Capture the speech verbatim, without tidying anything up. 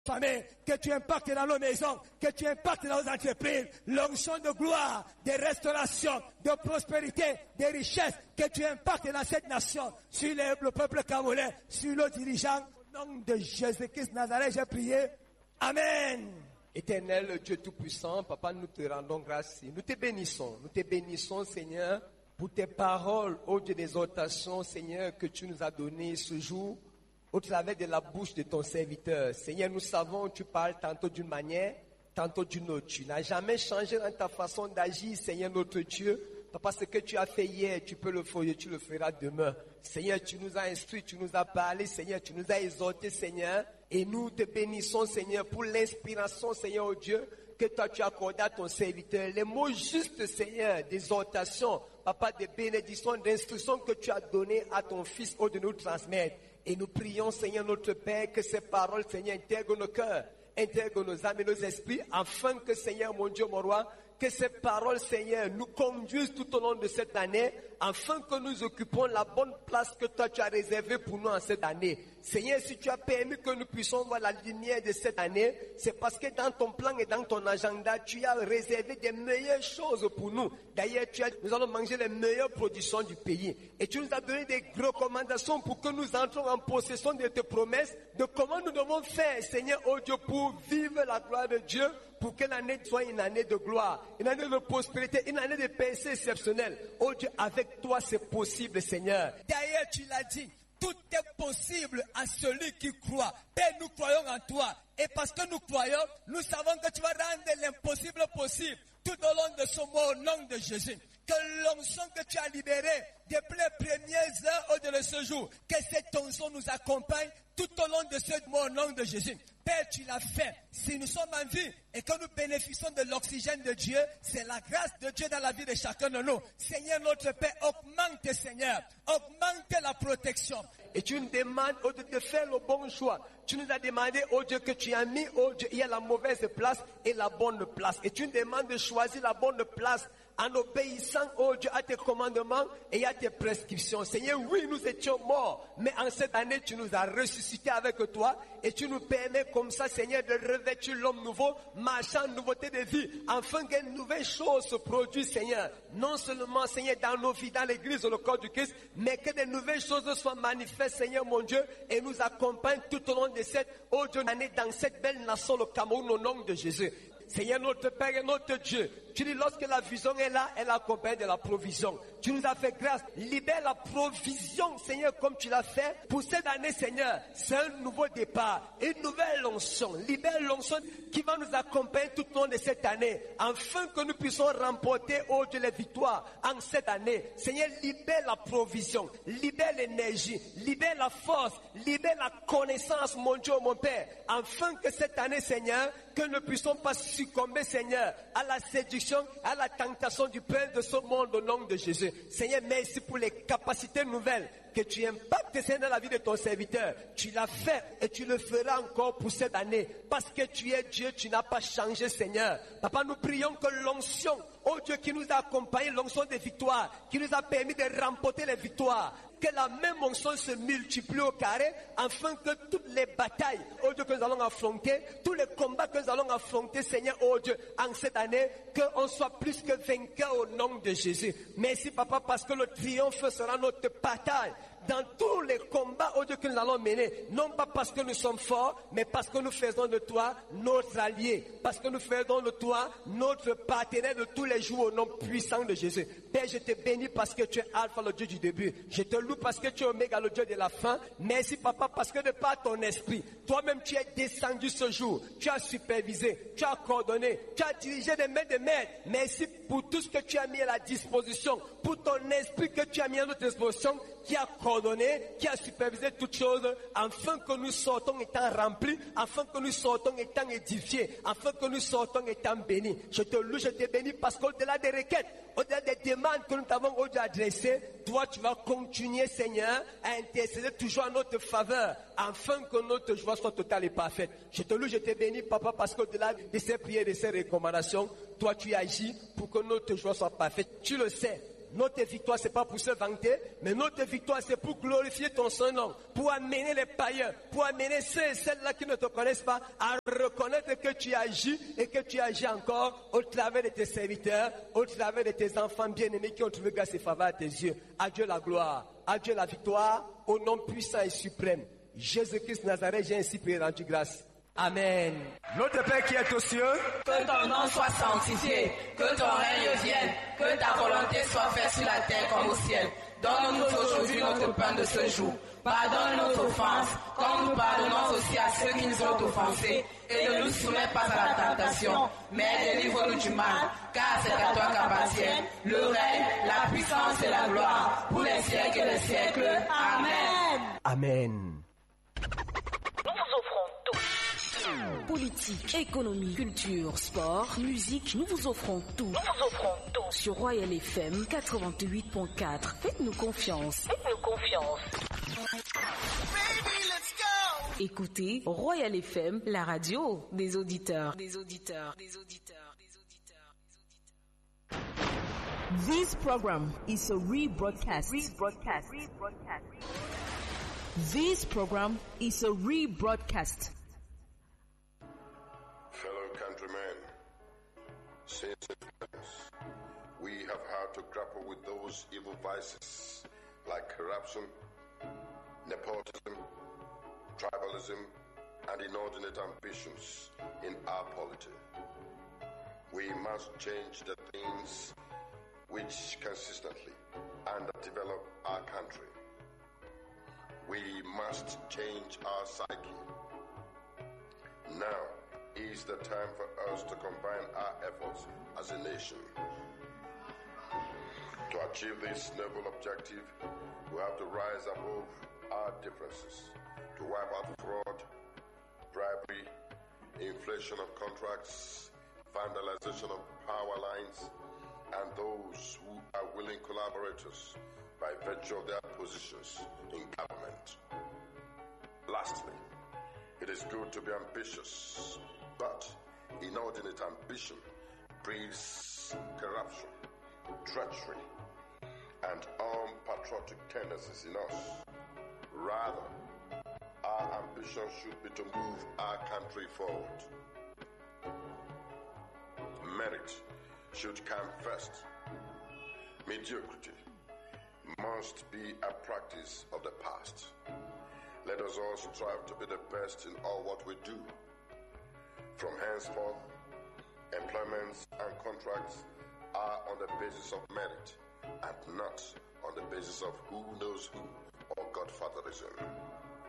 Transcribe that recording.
famille, que tu impactes dans nos maisons, que tu impactes dans nos entreprises, l'onction de gloire, de restauration, de prospérité, de richesse, que tu impactes dans cette nation, sur le, le peuple camerounais, sur nos dirigeants. Au nom de Jésus-Christ Nazareth, j'ai prié. Amen. Éternel Dieu Tout-Puissant, Papa, nous te rendons grâce. Nous te bénissons. Nous te bénissons, Seigneur, pour tes paroles, ô Dieu d'exhortation, Seigneur, que tu nous as données ce jour, au travers de la bouche de ton serviteur. Seigneur, nous savons que tu parles tantôt d'une manière, tantôt d'une autre. Tu n'as jamais changé dans ta façon d'agir, Seigneur notre Dieu. Papa, ce que tu as fait hier, tu peux le faire, tu le feras demain. Seigneur, tu nous as instruits, tu nous as parlé, Seigneur, tu nous as exhortés, Seigneur. Et nous te bénissons, Seigneur, pour l'inspiration, Seigneur, oh Dieu, que toi tu as accordé à ton serviteur. Les mots justes, Seigneur, d'exhortation, Papa, de bénédiction, d'instruction que tu as donné à ton Fils, oh, de nous transmettre. Et nous prions, Seigneur, notre Père, que ces paroles, Seigneur, intègrent nos cœurs, intègrent nos âmes et nos esprits, afin que, Seigneur, mon Dieu, mon roi, que ces paroles, Seigneur, nous conduisent tout au long de cette année, afin que nous occupons la bonne place que toi tu as réservée pour nous en cette année. Seigneur, si tu as permis que nous puissions voir la lumière de cette année, c'est parce que dans ton plan et dans ton agenda, tu as réservé des meilleures choses pour nous. D'ailleurs, tu as, nous allons manger les meilleures productions du pays. Et tu nous as donné des recommandations pour que nous entrons en possession de tes promesses, de comment nous devons faire, Seigneur, oh Dieu, pour vivre la gloire de Dieu, pour que l'année soit une année de gloire, une année de prospérité, une année de percée exceptionnelle. Oh Dieu, avec toi c'est possible, Seigneur. D'ailleurs, tu l'as dit, tout est possible à celui qui croit. Père, nous croyons en toi. Et parce que nous croyons, nous savons que tu vas rendre l'impossible possible tout au long de ce mois au nom de Jésus. Que l'onction que tu as libérée depuis les premières heures de ce jour, que cette onction nous accompagne tout au long de ce mois au nom de Jésus. Père, tu l'as fait. Si nous sommes en vie et que nous bénéficions de l'oxygène de Dieu, c'est la grâce de Dieu dans la vie de chacun de nous. Seigneur notre Père, augmente, Seigneur, augmente la protection. Et tu nous demandes, oh Dieu, de faire le bon choix. Tu nous as demandé, oh Dieu, que tu as mis, oh Dieu, il y a la mauvaise place et la bonne place. Et tu nous demandes de choisir la bonne place en obéissant, oh Dieu, à tes commandements et à tes prescriptions. Seigneur, oui, nous étions morts, mais en cette année, tu nous as ressuscités avec toi et tu nous permets comme ça, Seigneur, de revêtir l'homme nouveau, marchant en nouveauté de vie, afin qu'une nouvelle chose se produise, Seigneur. Non seulement, Seigneur, dans nos vies, dans l'église, le corps du Christ, mais que de nouvelles choses soient manifestes, Seigneur, mon Dieu, et nous accompagnent tout au long de cette, oh Dieu, année dans cette belle nation, le Cameroun, au nom de Jésus. Seigneur, notre Père et notre Dieu, tu dis lorsque la vision est là, elle accompagne de la provision. Tu nous as fait grâce. Libère la provision, Seigneur, comme tu l'as fait. Pour cette année, Seigneur, c'est un nouveau départ, une nouvelle onction. Libère l'onction qui va nous accompagner tout au long de cette année, afin que nous puissions remporter, oh Dieu, les victoires en cette année. Seigneur, libère la provision, libère l'énergie, libère la force, libère la connaissance, mon Dieu, mon Père, afin que cette année, Seigneur, que nous ne puissions pas succomber, Seigneur, à la séduction, à la tentation du prince de ce monde au nom de Jésus. Seigneur, merci pour les capacités nouvelles que tu impactes, Seigneur, dans la vie de ton serviteur. Tu l'as fait et tu le feras encore pour cette année. Parce que tu es Dieu, tu n'as pas changé, Seigneur. Papa, nous prions que l'onction, oh Dieu, qui nous a accompagnés, l'onction des victoires, qui nous a permis de remporter les victoires, que la même onction se multiplie au carré, afin que toutes les batailles, oh Dieu, que nous allons affronter, tous les combats que nous allons affronter, Seigneur, oh Dieu, en cette année, qu'on soit plus que vainqueurs au nom de Jésus. Merci, Papa, parce que le triomphe sera notre partage dans tous les combats, oh Dieu, que nous allons mener. Non pas parce que nous sommes forts, mais parce que nous faisons de toi notre allié. Parce que nous faisons de toi notre partenaire de tous les jours au nom puissant de Jésus. Père, je te bénis parce que tu es Alpha, le Dieu du début. Je te loue parce que tu es Oméga, le Dieu de la fin. Merci, Papa, parce que de par ton esprit, toi-même tu es descendu ce jour. Tu as supervisé, tu as coordonné, tu as dirigé des mains de maîtres. Merci pour tout ce que tu as mis à la disposition, pour ton esprit que tu as mis à notre disposition, qui a coordonné, qui a supervisé toutes choses, afin que nous sortons étant remplis, afin que nous sortons étant édifiés, afin que nous sortons étant bénis. Je te loue, je te bénis, parce qu'au-delà des requêtes, au-delà des demandes que nous t'avons aujourd'hui adressées, toi tu vas continuer, Seigneur, à intercéder toujours en notre faveur, afin que notre joie soit totale et parfaite. Je te loue, je te bénis, Papa, parce qu'au-delà de ces prières et de ces recommandations, toi tu agis pour que notre joie soit parfaite. Tu le sais. Notre victoire, c'est pas pour se vanter, mais notre victoire, c'est pour glorifier ton Saint-Nom, pour amener les païens, pour amener ceux et celles-là qui ne te connaissent pas à reconnaître que tu agis et que tu agis encore au travers de tes serviteurs, au travers de tes enfants bien-aimés qui ont trouvé grâce et faveur à tes yeux. À Dieu la gloire, à Dieu la victoire, au nom puissant et suprême. Jésus-Christ Nazareth, j'ai ainsi prié, rendu grâce. Amen. Notre Père qui est aux cieux, que ton nom soit sanctifié, que ton règne vienne, que ta volonté soit faite sur la terre comme au ciel. Donne-nous aujourd'hui notre pain de ce jour. Pardonne nos offenses, comme nous pardonnons aussi à ceux qui nous ont offensés. Et ne nous soumets pas à la tentation, mais délivre-nous du mal, car c'est à toi qu'appartiennent le règne, la puissance et la gloire, pour les siècles et les siècles. Amen. Amen. Nous vous offrons tout. Politique, économie, culture, sport, musique, nous vous offrons tout. Nous vous offrons tout. Sur Royal F M quatre-vingt-huit point quatre. Faites-nous confiance. Faites-nous confiance. Baby, let's go. Écoutez Royal F M, la radio des auditeurs. Des auditeurs. Des auditeurs. Des auditeurs. Des auditeurs. This program is a rebroadcast. Rebroadcast. Rebroadcast. This program is a rebroadcast. Fellow countrymen, since we have had to grapple with those evil vices like corruption, nepotism, tribalism, and inordinate ambitions in our polity. We must change the things which consistently underdevelop our country. We must change our psyche. Now is the time for us to combine our efforts as a nation. To achieve this noble objective, we have to rise above our differences, to wipe out fraud, bribery, inflation of contracts, vandalization of power lines, and those who are willing collaborators by virtue of their positions in government. Lastly, it is good to be ambitious, but inordinate ambition breeds corruption, treachery, and unpatriotic tendencies in us. Rather, our ambition should be to move our country forward. Merit should come first. Mediocrity must be a practice of the past. Let us all strive to be the best in all what we do. From henceforth, employments and contracts are on the basis of merit and not on the basis of who knows who or godfatherism.